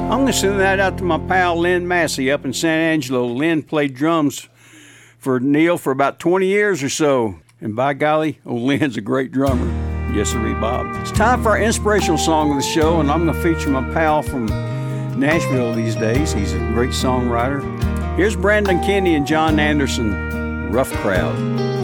I'm going to send that out to my pal Lynn Massey up in San Angelo. Lynn played drums for Neil for about 20 years or so. And by golly, old Lynn's a great drummer. Yes, sir, Bob. It's time for our inspirational song of the show, and I'm going to feature my pal from Nashville these days. He's a great songwriter. Here's Brandon Kenny and John Anderson, Rough Crowd.